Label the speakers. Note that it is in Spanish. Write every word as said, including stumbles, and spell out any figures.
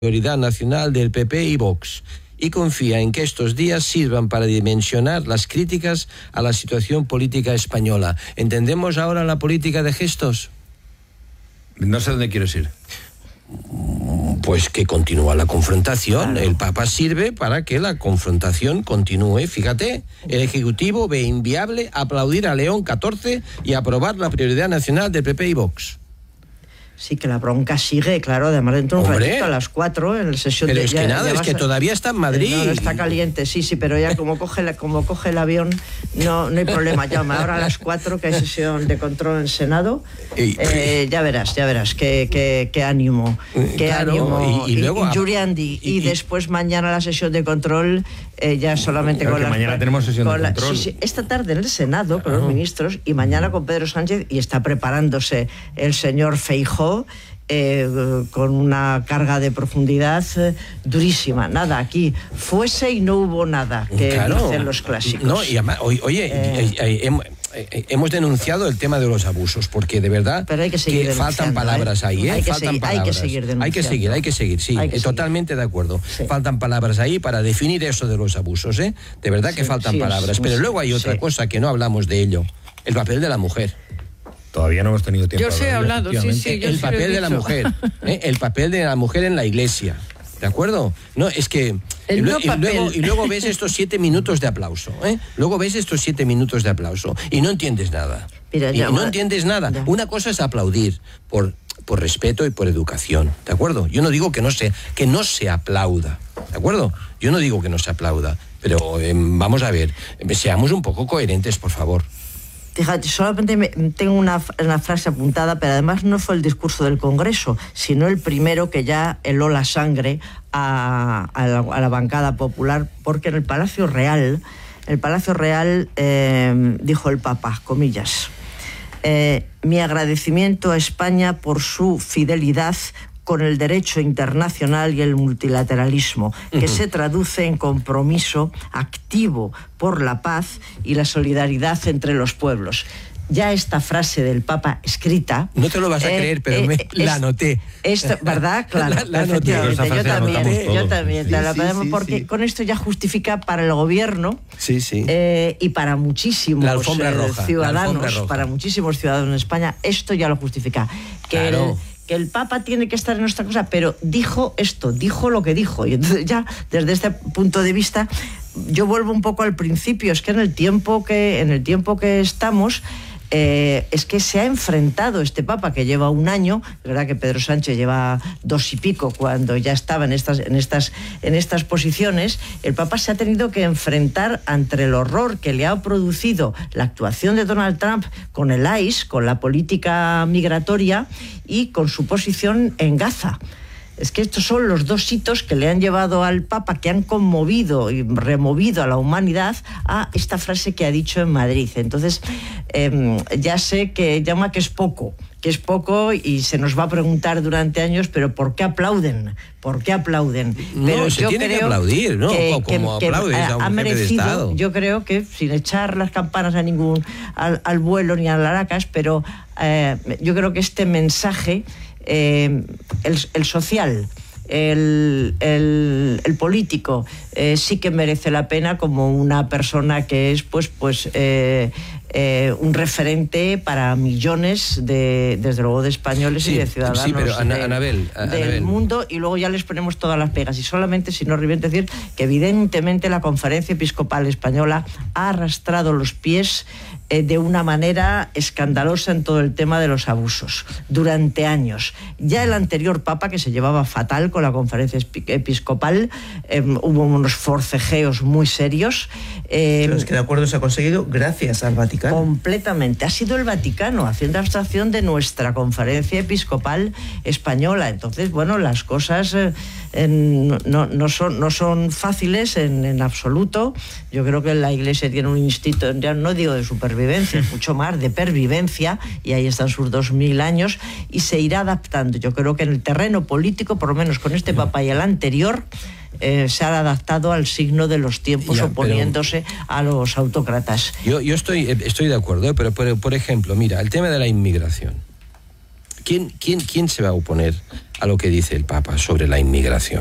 Speaker 1: prioridad nacional del P P y Vox y confía en que estos días sirvan para dimensionar las críticas a la situación política española. ¿Entendemos ahora la política de gestos?
Speaker 2: No sé dónde quieres ir.
Speaker 1: Pues que continúa la confrontación. Claro. El Papa sirve para que la confrontación continúe. Fíjate, el Ejecutivo ve inviable aplaudir a León catorce y aprobar la prioridad nacional del P P y Vox.
Speaker 3: Sí, que la bronca sigue, claro, además dentro de un
Speaker 1: Hombre,
Speaker 3: ratito a las cuatro en la sesión
Speaker 1: pero
Speaker 3: de...
Speaker 1: es que
Speaker 3: ya,
Speaker 1: nada,
Speaker 3: ya
Speaker 1: es que
Speaker 3: a,
Speaker 1: todavía está en Madrid.
Speaker 3: No, no, está caliente, sí, sí, pero ya como coge, la, como coge el avión, no, no hay problema. Llama ahora a las cuatro que hay sesión de control en el Senado. Y, eh, ya verás, ya verás, qué, qué, qué ánimo, qué
Speaker 1: claro,
Speaker 3: ánimo.
Speaker 1: Y, y luego...
Speaker 3: Y, Yuriandi, y, y, y después mañana la sesión de control, eh, ya solamente
Speaker 2: claro
Speaker 3: con
Speaker 2: que
Speaker 3: las...
Speaker 2: mañana tenemos sesión de
Speaker 3: la,
Speaker 2: control.
Speaker 3: Sí, sí, esta tarde en el Senado con los ministros y mañana con Pedro Sánchez, y está preparándose el señor Feijóo, Eh, con una carga de profundidad eh, durísima. Nada, aquí fuese y no hubo nada, que claro, dicen los clásicos.
Speaker 1: No, y además, oye, eh, eh, eh, hemos denunciado el tema de los abusos, porque de verdad
Speaker 3: pero hay que, seguir
Speaker 1: que faltan palabras
Speaker 3: ¿eh?
Speaker 1: ahí, ¿eh?
Speaker 3: Hay que,
Speaker 1: faltan
Speaker 3: seguir,
Speaker 1: palabras.
Speaker 3: hay que seguir denunciando.
Speaker 1: Hay que seguir, hay que seguir, sí,
Speaker 3: que
Speaker 1: totalmente
Speaker 3: seguir.
Speaker 1: de acuerdo. Sí. Faltan palabras ahí para definir eso de los abusos, ¿eh? De verdad que
Speaker 3: sí,
Speaker 1: faltan
Speaker 3: sí,
Speaker 1: palabras.
Speaker 3: sí,
Speaker 1: pero
Speaker 3: sí,
Speaker 1: luego hay otra
Speaker 3: sí.
Speaker 1: cosa que no hablamos de ello, el papel de la mujer.
Speaker 2: Todavía no hemos tenido tiempo.
Speaker 4: Yo sí he hablado, sí, sí. Yo
Speaker 1: el
Speaker 4: sí
Speaker 1: papel de la mujer, ¿eh? El papel de la mujer en la iglesia, ¿de acuerdo? No, es que...
Speaker 4: El
Speaker 1: y,
Speaker 4: no
Speaker 1: y, luego, y luego ves estos siete minutos de aplauso, ¿eh? Luego ves estos siete minutos de aplauso y no entiendes nada.
Speaker 3: Mira,
Speaker 1: y
Speaker 3: ya,
Speaker 1: no entiendes nada.
Speaker 3: Ya.
Speaker 1: Una cosa es aplaudir por, por respeto y por educación, ¿de acuerdo? Yo no digo que no se, que no se aplauda, ¿de acuerdo? Yo no digo que no se aplauda, pero eh, vamos a ver, seamos un poco coherentes, por favor.
Speaker 3: Fíjate, solamente me, tengo una, una frase apuntada, pero además no fue el discurso del Congreso, sino el primero que ya heló la sangre a, a, la, a la bancada popular, porque en el Palacio Real, el Palacio Real eh, dijo el Papa, comillas, eh, mi agradecimiento a España por su fidelidad con el derecho internacional y el multilateralismo, que uh-huh. se traduce en compromiso activo por la paz y la solidaridad entre los pueblos. Ya esta frase del Papa escrita...
Speaker 1: No te lo vas a eh, creer, pero eh, me, es, la anoté.
Speaker 3: Esto, ¿verdad? Claro,
Speaker 1: la, la anoté.
Speaker 3: Yo también, yo también.
Speaker 2: Sí,
Speaker 3: la
Speaker 2: sí,
Speaker 3: podemos,
Speaker 2: sí,
Speaker 3: porque
Speaker 2: sí.
Speaker 3: con esto ya justifica para el gobierno
Speaker 1: sí, sí.
Speaker 3: Eh, y para muchísimos
Speaker 1: la alfombra roja,
Speaker 3: ciudadanos,
Speaker 1: la alfombra roja.
Speaker 3: para muchísimos ciudadanos en España, esto ya lo justifica. Que
Speaker 1: claro.
Speaker 3: el, que el Papa tiene que estar en nuestra cosa, pero dijo esto, dijo lo que dijo. Y entonces ya, desde este punto de vista, yo vuelvo un poco al principio. Es que en el tiempo que, en el tiempo que estamos... Eh, es que se ha enfrentado este Papa, que lleva un año, es verdad que Pedro Sánchez lleva dos y pico cuando ya estaba en estas, en estas, en estas posiciones. El Papa se ha tenido que enfrentar ante el horror que le ha producido la actuación de Donald Trump con el I C E, con la política migratoria y con su posición en Gaza. Es que estos son los dos hitos que le han llevado al Papa, que han conmovido y removido a la humanidad a esta frase que ha dicho en Madrid. Entonces, eh, ya sé que llama que es poco, que es poco y se nos va a preguntar durante años, pero ¿por qué aplauden? ¿Por qué aplauden?
Speaker 1: No,
Speaker 3: pero
Speaker 1: se
Speaker 3: yo
Speaker 1: tiene
Speaker 3: creo
Speaker 1: que aplaudir, ¿no?
Speaker 3: Que,
Speaker 1: como
Speaker 3: que,
Speaker 1: aplaudes
Speaker 3: que
Speaker 1: a un
Speaker 3: ha
Speaker 1: jefe
Speaker 3: merecido,
Speaker 1: de Estado.
Speaker 3: Yo creo que, sin echar las campanas a ningún, al, al vuelo ni a las aracas, pero eh, yo creo que este mensaje, eh, el, el social... El, el, el político eh, sí que merece la pena como una persona que es pues pues eh, eh, un referente para millones de, desde luego, de españoles sí, y de ciudadanos
Speaker 1: sí, pero, Ana,
Speaker 3: de,
Speaker 1: Anabel,
Speaker 3: del
Speaker 1: Anabel.
Speaker 3: mundo, y luego ya les ponemos todas las pegas. Y solamente, si no olviden decir que evidentemente la Conferencia Episcopal Española ha arrastrado los pies eh, de una manera escandalosa en todo el tema de los abusos durante años. Ya el anterior Papa, que se llevaba fatal con la Conferencia Episcopal, eh, hubo unos forcejeos muy serios.
Speaker 5: Eh, pero es que de acuerdo se ha conseguido gracias al Vaticano.
Speaker 3: Completamente. Ha sido el Vaticano haciendo abstracción de nuestra Conferencia Episcopal Española. Entonces, bueno, las cosas eh, en, no, no, son, no son fáciles en, en absoluto. Yo creo que la Iglesia tiene un instinto, ya no digo de supervivencia, mucho más de pervivencia, y ahí están sus dos mil años, y se irá adaptando. Yo creo que en el terreno político, por lo menos con este Papa y el anterior, Eh, se ha adaptado al signo de los tiempos, ya, oponiéndose pero, a los autócratas.
Speaker 1: Yo, yo estoy, estoy de acuerdo, ¿eh? pero, pero por ejemplo, mira, el tema de la inmigración. ¿Quién, quién, ¿Quién se va a oponer a lo que dice el Papa sobre la inmigración?